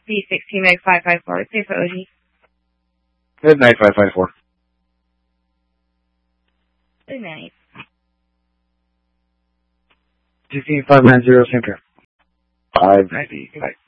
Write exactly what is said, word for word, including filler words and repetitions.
B sixteen Meg five five four. Say for O G. Good night, five five four. Good night. sixteen five nine zero, same pair. five ninety. Good night.